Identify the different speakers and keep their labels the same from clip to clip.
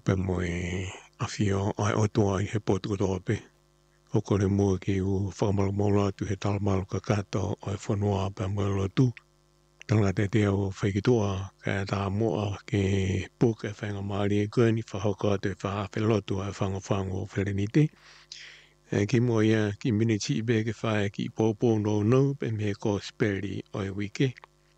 Speaker 1: pe mo e afio ai o toa I he potu toa pe. O kore mua ki u whakamalamaula tu he talamalu ka kato o e whanua pe mo lo tu. Tanga te te o whaikitoa ka tā moa ke puke whainga maari e koe ni whahoka te whaafe lotu ai whango o wherenite. Ki mua ia ki miniti I be ke whae ki pōpō no pe me ko speri o e wike.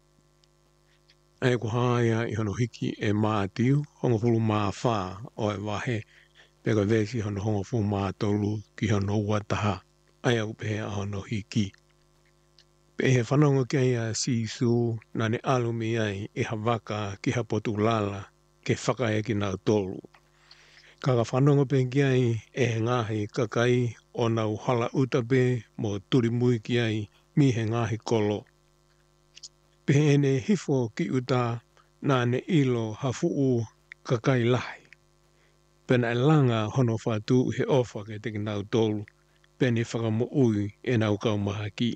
Speaker 1: Ai ko haia I hono hiki e mātiu, hongo fulu mā whā o e wahe, peka vesi hono hongo fulu mā tolu ki hono wataha, ai au pehe a hono hiki. Pe he whanonga kei a sisu nane alumi ai e hawaka ki hapotu lala ke whaka e ki nau tolu. Kaka whanonga pe ki ai e ngahi kakai o nau hala utape mo turi mui ki ai mi he ngahi kolo. Pe ene hifo ki uta na ne ilo hafuu kakai lahi. Pena e langa hono whatu he ofa ke teki nau tolu. Pene whakamo ui e nau kau maha ki.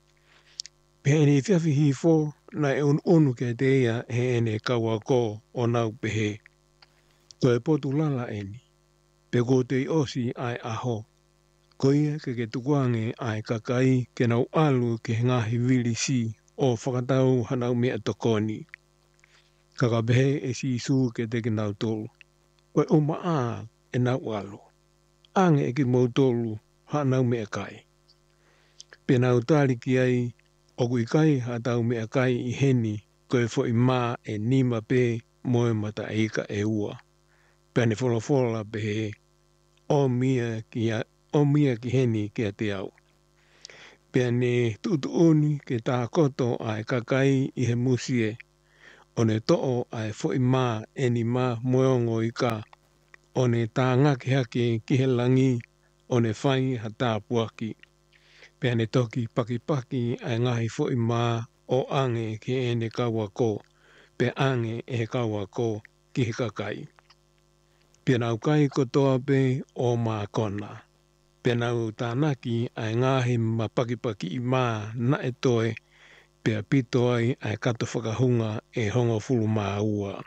Speaker 1: Pe ene whiawhi hifo na e unu ke te ia he ene kaua ko o nau pehe. Ko e potu lala eni. Pe ko te osi ai aho. Ko ia ke tukuange ai kakai ke nau alu ke ngahi vili si o whakatau hanau mea tokoni. Kakabehe e si su ke teki nau tolu. Koe o maa e nau alo. Ange e ki mau tolu hanau mea kai. Pe nau tari ki ai o kui kai hatau mea kai I heni koe fo I maa e nima pe moe mata eika e ua. Pe ane fola pehe o mia ki heni ki a te au. Pe ane tutuuni ke tā koto ai kakai I he musie. O ne to'o ai fo I maa e ni maa moeongo I ka. O ne tā ngake hake ki he langi. O ne whai ha tā puaki. Pe ane toki paki ai ngahi fo I maa o ange ki ene kaua ko. Pe ange e kaua ko ki he kakai. Pe nau kai kotoa pe o maa kona. Pe nau tānaki ai ngahi ma paki I maa na e toe. Pe a pito ai kato whakahunga e hongo fulu maa ua.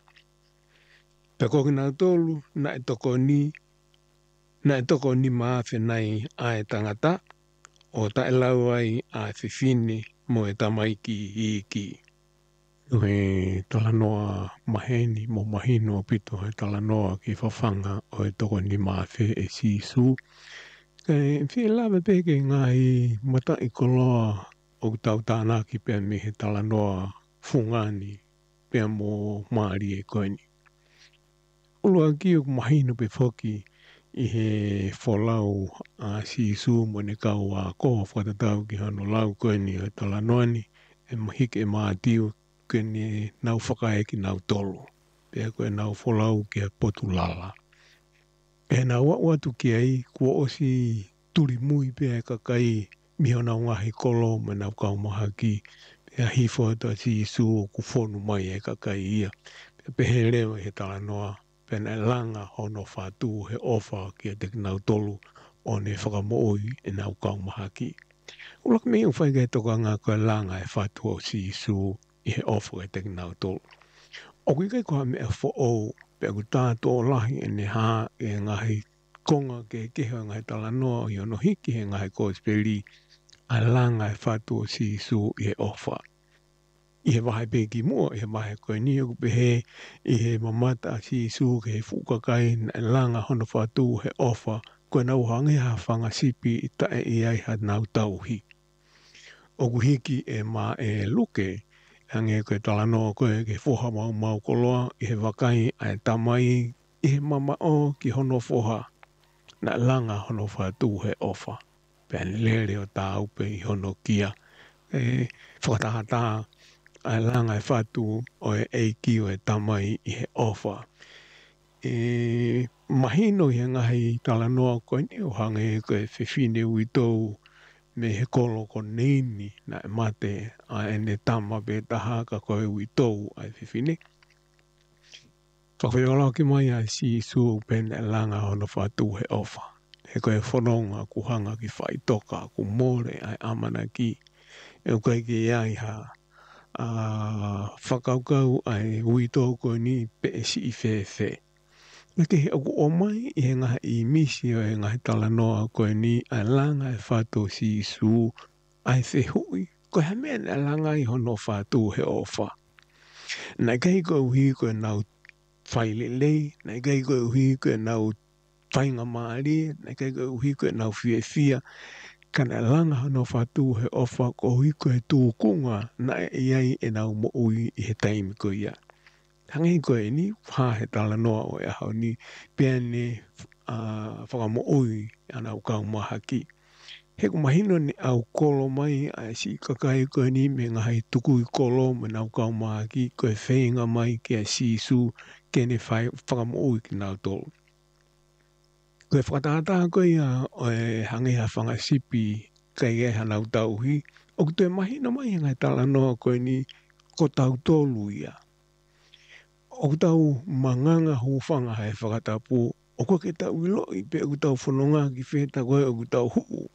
Speaker 1: Pe koki nau tolu na e toko ni maa whenai ai tangata. O ta e lau ai ai whiwhine mo e tamaiki I ki. He talanoa maheni mo mahino pito he talanoa ki whawhanga o e toko ni maa whe e sisu. Kei whi lawe peke ngai mata I koloa o tau tānaki pia me he talanoa fungani pia mo maari e koeni. Ulua ki o mahino pe foki I he wholau a sisu mo ne kau a koho whatatau ki hano lau koeni o talanoani e mahike e maatiu koeni nau whakae ki nau tolu. Pia koe nau wholau ki a potu lala. E nā watu ki ai kua osi turi mui pia e kakai miho nau ngahi kolo me nau kau maha ki. Pia hifo ato si isu o kufonu mai e kakai ia. Pia pehe leo he talanoa. Pia nai langa hono whatu he ofa ki a teki nau tolu o ne whakamooi e nau kau maha ki. Ulak me uwhai kai toka ngā koe langa e whatu o si isu I he ofa e teki nau tolu. O kui kai koha mea fo o pe aku tātō lahi e ne haa e ngahi konga ke keha ngahi talanoa I ono hiki he ngahi kōsperi a langa e whatu o si isu I he ofa. I he wahe peki mua, I he wahe koe ni o pehe I he mamata si isu ke he fukakai na langa hono whatu he ofa koe nau hange ha whanga sipi I tae I ai ha nau tauhi. O kuhiki e ma e luke hange koe talanoa koe ke foha mau koloa I he wakai ai tamai I he mama o ki hono foha na langa hono whatu he ofa. Pea lere o tā upe I hono kia. E whakatahata ai langa e whatu o e eiki o e tamai I he ofa. E mahino I he ngahi talanoa koe ni o hange koe whiwhine uitou me he kolo ko neini na e mate a ene tama pe taha ka koe uitou ai whiwhine. Whakawhiolao ki mai ai si isu pene langa hono whatu he ofa. He koe whanonga ku hanga ki whaitoka ku more ai amana ki. E koe ki ai ha whakaukau ai uitou koe ni pe e si I whewhe. Na ke he oku o mai i he ngaha I misi o he ngahi tala noa koe ni a langa e whātou si su ai se hui. Ko he mea na langa I hono whātou he ofa. Nai kai koe uhi koe nau whaile lei, nai kai koe uhi koe nau whainga maari, nai kai koe uhi koe nau fia fia. Kana langa hono whātou he ofa ko uhi koe tū kunga na e iai e nau mo ui I he taimi koe ia. Hangi koe ni, wha he tala noa o e hao ni, pia ne whakamo ui ana ukau maha ki. He ku mahino ni au kolo mai a si kakai koe ni me ngahi tuku I kolo me nau kau maha ki koe whainga mai ke a si su ke ne whakamo ui ki nau tolu. Koe whakatata koe ia o e hangi ha whangasipi kai e hanau tauhi, o ku te mahino mai ngai tala noa koe ni ko tau tolu ia. O ku tau manganga hufanga hai whakatapu, o koe ke tau iloi pe o ku tau whanonga ki wheta koe o ku tau huu.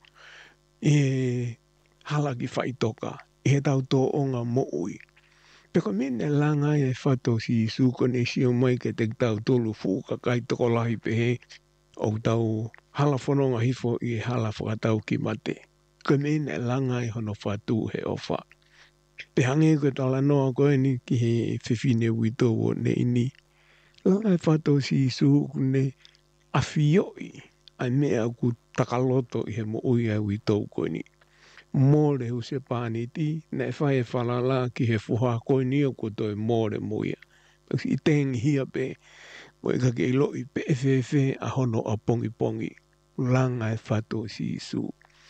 Speaker 1: E hala ki whaitoka, e tau tō onga mo ui. Pe ko mene langa e whato si isu kone si o mai ke te tau tolu fu ka kai toko lahi pe he, o ku tau hala whanonga hifo I hala whakatau ki mate. Ko mene langa I hono whatu he ofa. Pe hange koe tala noa koe ni ki he whiwhine wito o ne ini. Langa e whato si isu kune awhioi ai mea ku takaloto I he mo ui ai wito koe ni. Mōre hu se pāniti, na e whai e whalala ki he fuha koe ni o koto e mōre moia. I tengi hia pe, o e kake iloi pe e a hono a pongi pongi. Langa e whato si isu.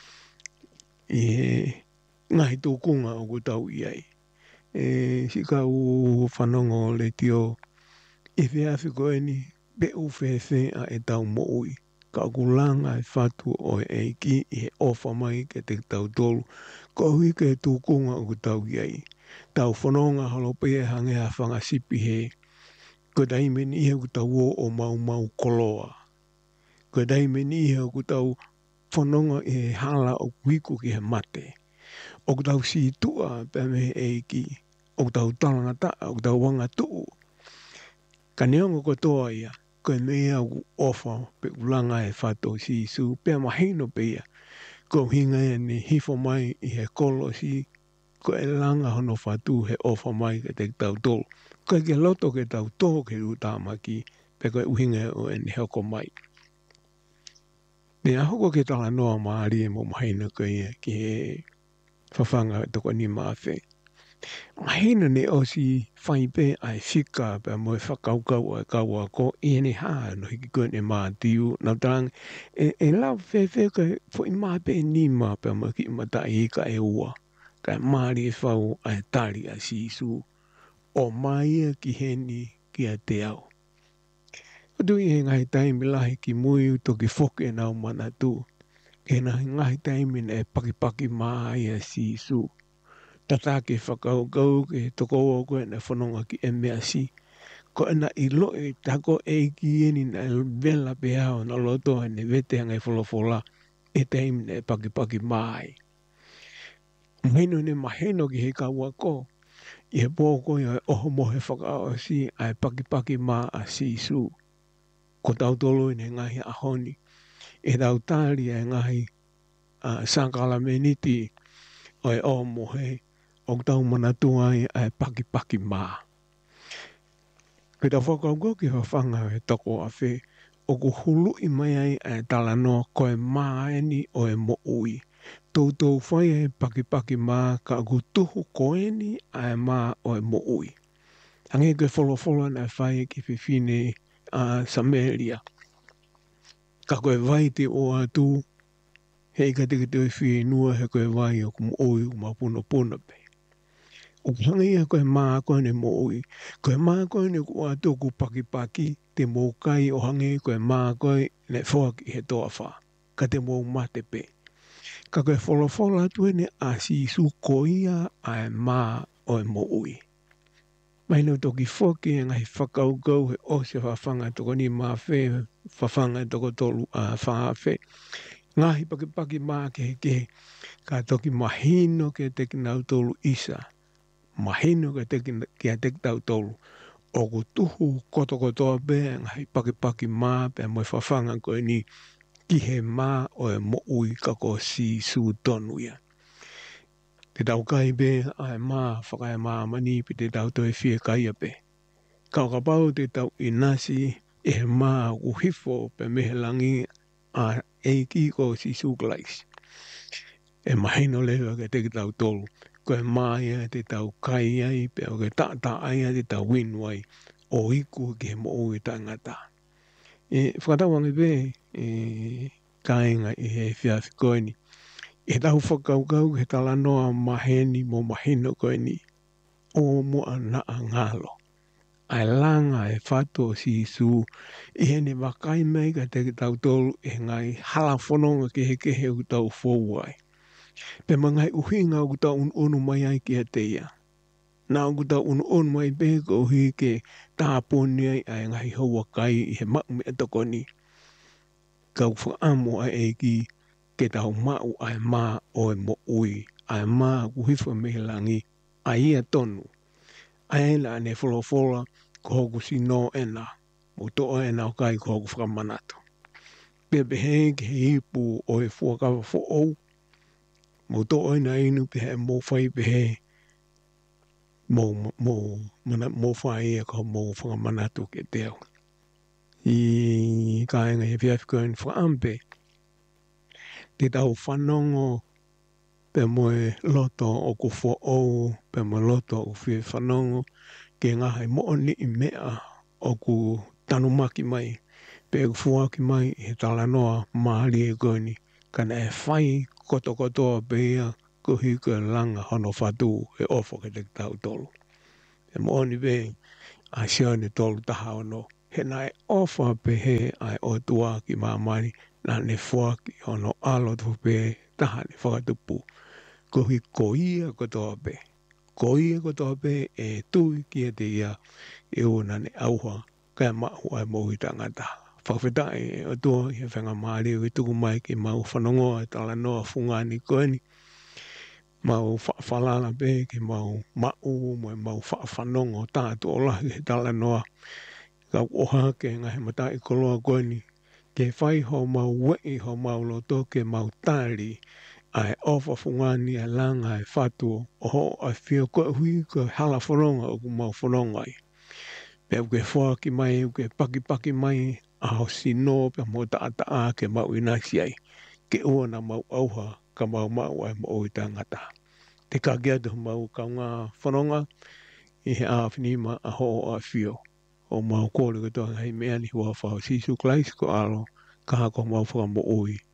Speaker 1: I he ngahi tūkunga o kutau iai. Si ka u whanongo le tio e whiawhi koe ni pe u whewhe a e tau mo ui. Ka ku langa e whatu o e eiki I he ofa mai ke te tau tolu. Ko hui ke tūkunga o kutau iai. Tau whanonga halope e hange a whangasipi he. Ko daime ni he kutau o mau mau koloa. Ko daime ni he kutau whanonga I he hala o kuiku ki he mate. O kutau si tua pe me eiki. O kutau talangata, o kutau wanga tuu. Ka neongo kotoa ia. Ko e mea ofa pe ulanga e whato si isu. Pea mahino pe ia. Ko hinga e ni hifo mai I he kolo si. Ko e langa hono whatu he ofa mai ke te tau tolu. Ko e ke loto ke tau toho ke utamaki. Pe ko e uhinga o e ni hoko mai. Nea hoko ke tala noa maari e mo mahino ko ia ki he whawhanga toko ni mawhe. Mahina ne o si whaipe ai whika pe mo e whakaukau ai kaua ko I ne haa no hiki koe ne mātiu. Nau tarang e lau whewhe koe fo I māpe ni mā pe mo ki mata I ka e ua. Ka e maari e whau ai tari a sisu. O mai ki heni ki a te au. O tui he ngai taimi lahi ki mui uto ki whoke e nau mana tu. E na ngai taimi ne pakipaki mai a sisu. Tata ke whakaukau ke toko o koe na whanonga ki e mea si. Ko ena I loe tako e ki eni na vela pe hao na loto e ne vete hangai wholofola e taimi ne pakipaki mai. Mahino ne mahino ki he kaua ko. I he pōko I e oho mohe whakao si ai pakipaki ma a sisu. Ko tau tolo I ne ngahi a honi. E tau tāri e ngahi Sankala Meniti o e oho mohe. O tau manatua ai pakipaki mā. Pe tau whakaukau ki whawhanga e toko a whe, o ku hulu I mai ai e tala noa koe mā eni o e mo ui. Tau whai e pakipaki mā ka ku tuhu koe ni ai mā o e mo ui. Ange koe wholo na whai ki whiwhine Samelia. Ka koe vai te o atu, hei ka teke te whi nua he koe vai o kumu ui o mapuna puna pe. O hangi e koe maa koe ne mo ui. Koe maa koe ne kua atu ku pakipaki te mou kai o hangi koe maa koe ne whoaki he toa wha. Ka te mou mate pe. Ka koe wholofola atu ne a si su koia ai maa o e mo ui. Mai no toki whoki e ngai whakaukau he o se whawhanga toko ni maa whe, whawhanga toko tolu a whawhe. Ngahi pakipaki maa ke he ka toki mahino ke te kinau tolu isa. Mahino ke a te tau tolu. o ku tuhu kotokotoa be ngai paki mā pe mo whawhanga ko ni ki he mā o e mo ui kako si su tonu ia. Te tau kai be ai mā whakai mā mani pe te tau toi whie kai a pe. Kau ka pau te tau inasi e he mā ku hifo pe mehe langi a eiki ko si su glaisi. E mahino lewa ke te tau tolu. Ko e mā ia te tau kai ai pe o ke ta ai te tau winu ai o iku ki he mo ui tangata. E whakatau angi be kāinga i he whiawhi koe ni. E tau whakaukau he talanoa maheni mo mahino koe ni o mua na a ngalo. Ai langa e whato si su i he ne wakai mei ka te tau tolu e ngai hala whanonga ke he u tau fōuai. Pe mangai uhinga u tau unu mai ai ki a te ia. Nā u tau unu mai pe ko uhi ke tāponi ai ai ngai haua kai i he mau me atoko ni. Kau whaamu ai eiki ke tau mau ai mā o e mo ui. Ai mā kuhifa mehe langi ai ia tonu. Ai la ne wholofola ko hoku si no ena. Mo toa ena o kai ko hoku whakamanato. Pe pehe ke he ipu o e fuakawa fo'ou. Mo toa ena inu pehe mo whai pehe. Mo whai e ko mo whakamanato ke teo. I kāinga he whiawhikoe ni whaampe. Te tau whanongo pe moe loto o ku fo'ou, pe moe loto o whie whanongo, ke ngaha mo ni i mea o ku tanumaki mai, pe ku fuaki mai he talanoa maali e koe ni, kana e whai kotokotoa pe ia ko hika langa hono whatu e ofo ke te tau tolu. E mo ni be a sio ni tolu taha ono, he nai ofa pe he ai o tua ki mamani, na ne fuaki hono alo tu pe taha ni whakatupu. Ko hi ko ia kotoa pe. Ko ia kotoa pe e tui ki e te ia e o nane auha kai mahu ai mohi tangata. Whakawhetai e o tua i he whenga maari o i tuku mai ki mau whanongoa e tala noa fungani koe ni. Mau whaalala pe ki mau mau whanongo tātu o lahi he tala noa. Kau oha ke ngahe matai koloa koe ni. Ke whai ho mau wei ho mau loto ke mau tāri. Ai ofa fungani a langa e whatu oho a whio koe hui ko hala whanonga o ku mau whanonga ai. Pe uke whaki mai, uke paki mai, a ho sino pe mo taa ke mau inasi ai. Ke ua na mau auha ka mau ai mo oi tangata. Te kakia tu mau kaunga whanonga i he awhinima a ho a whio. O mau kōle katoa hei mea ni hua whao sisu klais ko alo ka hako mau whaka mo oi